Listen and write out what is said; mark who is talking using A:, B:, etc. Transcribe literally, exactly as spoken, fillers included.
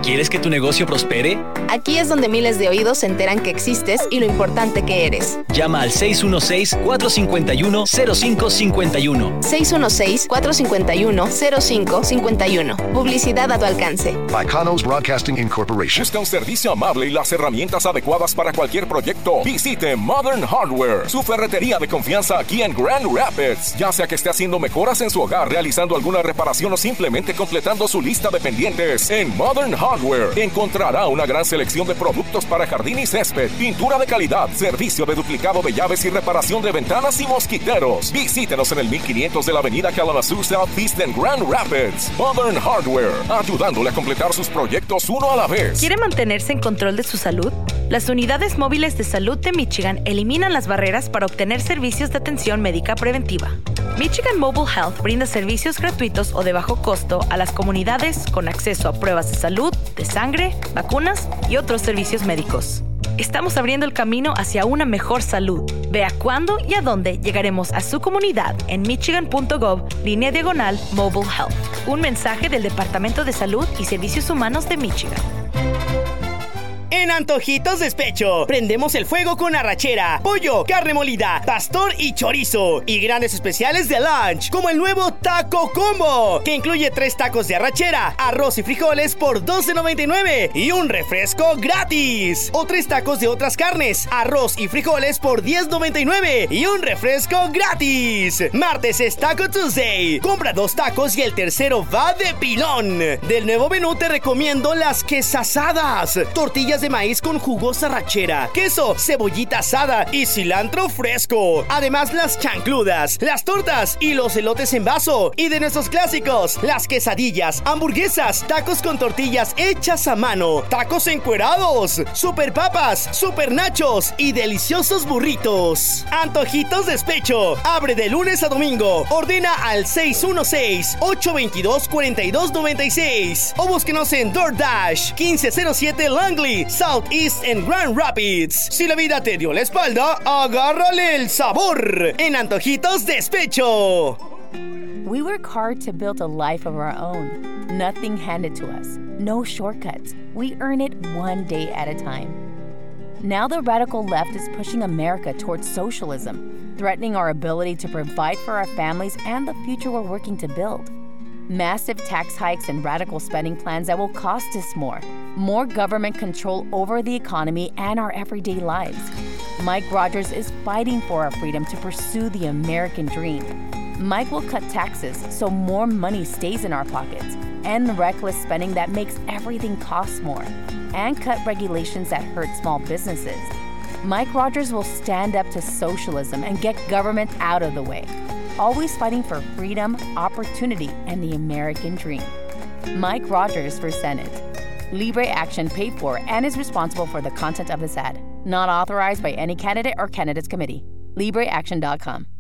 A: ¿Quieres que tu negocio prospere?
B: Aquí es donde miles de oídos se enteran que existes y lo importante que eres.
A: Llama al seis uno seis, cuatro cinco uno, cero cinco cinco uno.
B: seis uno seis, cuatro cinco uno, cero cinco cinco uno. Publicidad a tu alcance.
C: Bacanos Broadcasting Incorporation.
D: Busca un servicio amable y las herramientas adecuadas para cualquier proyecto. Visite Modern Hardware, su ferretería de confianza aquí en Grand Rapids. Ya sea que esté haciendo mejoras en su hogar, realizando alguna reparación o simplemente completando su lista de pendientes, en Modern Hardware encontrará una gran selección de productos para jardín y césped, pintura de calidad, servicio de duplicado de llaves y reparación de ventanas y mosquiteros. Visítenos en el mil quinientos de la avenida Kalamazoo Southeast en Grand Rapids. Modern Hardware, ayudándole a completar sus proyectos uno a la vez.
E: ¿Quiere mantenerse en control de su salud? Las unidades móviles de salud de Michigan eliminan las barreras para obtener servicios de atención médica preventiva. Michigan Mobile Health brinda servicios gratuitos o de bajo costo a las comunidades con acceso a pruebas de salud, de sangre, vacunas y otros servicios médicos. Estamos abriendo el camino hacia una mejor salud. Vea cuándo y a dónde llegaremos a su comunidad en michigan punto gov, línea diagonal Mobile Health. Un mensaje del Departamento de Salud y Servicios Humanos de Michigan.
F: En Antojitos Despecho, prendemos el fuego con arrachera, pollo, carne molida, pastor y chorizo. Y grandes especiales de lunch, como el nuevo Taco Combo, que incluye tres tacos de arrachera, arroz y frijoles por doce noventa y nueve y un refresco gratis. O tres tacos de otras carnes, arroz y frijoles por diez noventa y nueve y un refresco gratis. Martes es Taco Tuesday. Compra dos tacos y el tercero va de pilón. Del nuevo menú te recomiendo las quesasadas, tortillas de maíz con jugosa arrachera, queso, cebollita asada y cilantro fresco. Además, las chancludas, las tortas y los elotes en vaso. Y de nuestros clásicos, las quesadillas, hamburguesas, tacos con tortillas hechas a mano, tacos encuerados, super papas, super nachos y deliciosos burritos. Antojitos Despecho abre de lunes a domingo. Ordena al seis uno seis, ocho dos dos, cuatro dos nueve seis o búsquenos en DoorDash quince cero siete Langley Southeast en Grand Rapids. Si la vida te dio la espalda, agárrale el sabor en Antojitos Despecho.
G: We work hard to build a life of our own. Nothing handed to us. No shortcuts. We earn it one day at a time. Now the radical left is pushing America towards socialism, threatening our ability to provide for our families and the future we're working to build. Massive tax hikes and radical spending plans that will cost us more. More government control over the economy and our everyday lives. Mike Rogers is fighting for our freedom to pursue the American dream. Mike will cut taxes so more money stays in our pockets, end reckless spending that makes everything cost more, and cut regulations that hurt small businesses. Mike Rogers will stand up to socialism and get government out of the way. Always fighting for freedom, opportunity, and the American dream. Mike Rogers for Senate. Libre Action paid for and is responsible for the content of this ad. Not authorized by any candidate or candidates committee. libre action dot com.